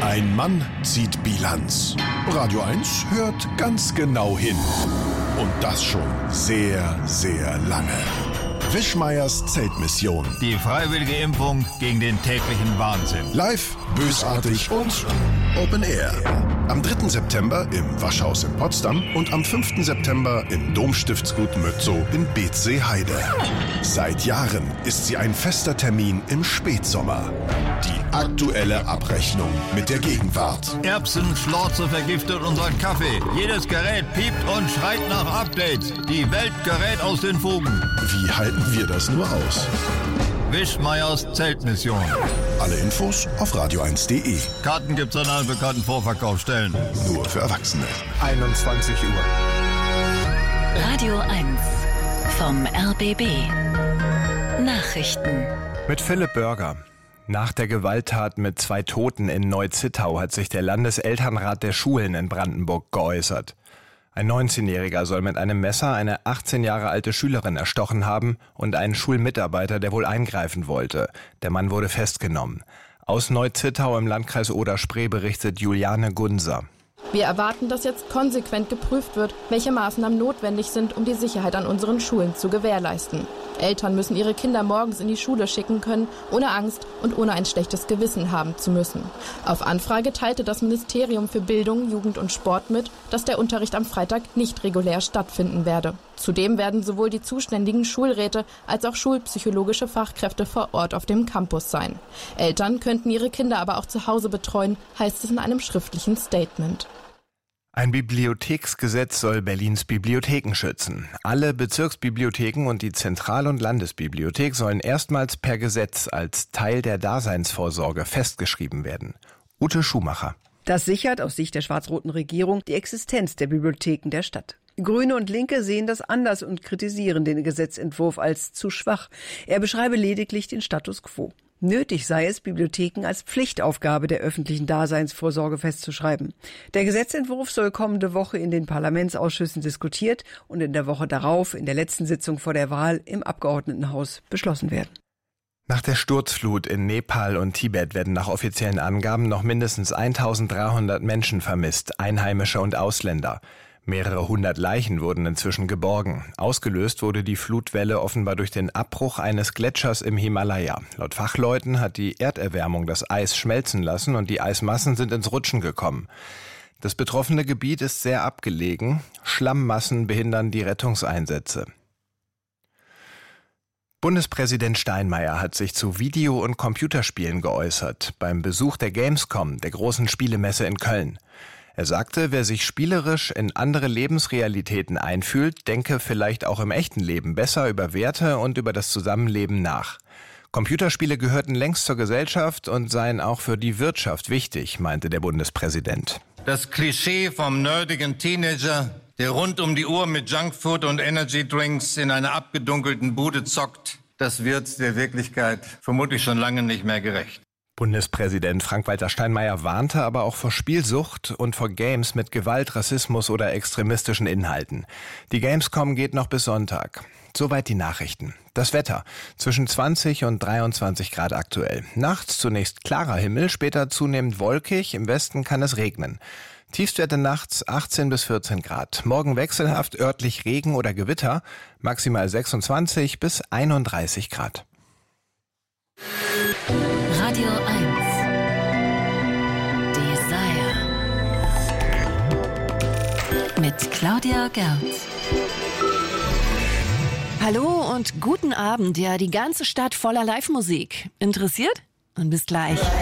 Ein Mann zieht Bilanz. Radio 1 hört ganz genau hin. Und das schon sehr, sehr lange. Wischmeiers Zeltmission. Die freiwillige Impfung gegen den täglichen Wahnsinn. Live, bösartig und Open Air. Am 3. September im Waschhaus in Potsdam und am 5. September im Domstiftsgut Mötzow in Beetzsee-Heide. Seit Jahren ist sie ein fester Termin im Spätsommer. Die aktuelle Abrechnung mit der Gegenwart. Erbsen, Schlorze vergiftet unseren Kaffee. Jedes Gerät piept und schreit nach Updates. Die Welt gerät aus den Fugen. Wie halten wir das nur aus? Wischmeiers Zeltmission. Alle Infos auf radio1.de. Karten gibt's an allen bekannten Vorverkaufsstellen. Nur für Erwachsene. 21 Uhr. Radio 1 vom RBB. Nachrichten. Mit Philipp Börger. Nach der Gewalttat mit 2 Toten in Neu-Zittau hat sich der Landeselternrat der Schulen in Brandenburg geäußert. Ein 19-Jähriger soll mit einem Messer eine 18 Jahre alte Schülerin erstochen haben und einen Schulmitarbeiter, der wohl eingreifen wollte. Der Mann wurde festgenommen. Aus Neu-Zittau im Landkreis Oder-Spree berichtet Juliane Gunser. Wir erwarten, dass jetzt konsequent geprüft wird, welche Maßnahmen notwendig sind, um die Sicherheit an unseren Schulen zu gewährleisten. Eltern müssen ihre Kinder morgens in die Schule schicken können, ohne Angst und ohne ein schlechtes Gewissen haben zu müssen. Auf Anfrage teilte das Ministerium für Bildung, Jugend und Sport mit, dass der Unterricht am Freitag nicht regulär stattfinden werde. Zudem werden sowohl die zuständigen Schulräte als auch schulpsychologische Fachkräfte vor Ort auf dem Campus sein. Eltern könnten ihre Kinder aber auch zu Hause betreuen, heißt es in einem schriftlichen Statement. Ein Bibliotheksgesetz soll Berlins Bibliotheken schützen. Alle Bezirksbibliotheken und die Zentral- und Landesbibliothek sollen erstmals per Gesetz als Teil der Daseinsvorsorge festgeschrieben werden. Ute Schumacher. Das sichert aus Sicht der schwarz-roten Regierung die Existenz der Bibliotheken der Stadt. Grüne und Linke sehen das anders und kritisieren den Gesetzentwurf als zu schwach. Er beschreibe lediglich den Status quo. Nötig sei es, Bibliotheken als Pflichtaufgabe der öffentlichen Daseinsvorsorge festzuschreiben. Der Gesetzentwurf soll kommende Woche in den Parlamentsausschüssen diskutiert und in der Woche darauf, in der letzten Sitzung vor der Wahl, im Abgeordnetenhaus beschlossen werden. Nach der Sturzflut in Nepal und Tibet werden nach offiziellen Angaben noch mindestens 1300 Menschen vermisst, Einheimische und Ausländer. Mehrere hundert Leichen wurden inzwischen geborgen. Ausgelöst wurde die Flutwelle offenbar durch den Abbruch eines Gletschers im Himalaya. Laut Fachleuten hat die Erderwärmung das Eis schmelzen lassen und die Eismassen sind ins Rutschen gekommen. Das betroffene Gebiet ist sehr abgelegen. Schlammmassen behindern die Rettungseinsätze. Bundespräsident Steinmeier hat sich zu Video- und Computerspielen geäußert beim Besuch der Gamescom, der großen Spielemesse in Köln. Er sagte, wer sich spielerisch in andere Lebensrealitäten einfühlt, denke vielleicht auch im echten Leben besser über Werte und über das Zusammenleben nach. Computerspiele gehörten längst zur Gesellschaft und seien auch für die Wirtschaft wichtig, meinte der Bundespräsident. Das Klischee vom nerdigen Teenager, der rund um die Uhr mit Junkfood und Energydrinks in einer abgedunkelten Bude zockt, das wird der Wirklichkeit vermutlich schon lange nicht mehr gerecht. Bundespräsident Frank-Walter Steinmeier warnte aber auch vor Spielsucht und vor Games mit Gewalt, Rassismus oder extremistischen Inhalten. Die Gamescom geht noch bis Sonntag. Soweit die Nachrichten. Das Wetter. Zwischen 20 und 23 Grad aktuell. Nachts zunächst klarer Himmel, später zunehmend wolkig. Im Westen kann es regnen. Tiefstwerte nachts 18 bis 14 Grad. Morgen wechselhaft örtlich Regen oder Gewitter. Maximal 26 bis 31 Grad. Radio 1 Desire mit Claudia Gerz. Hallo und guten Abend. Ja, die ganze Stadt voller Live-Musik. Interessiert? Und bis gleich.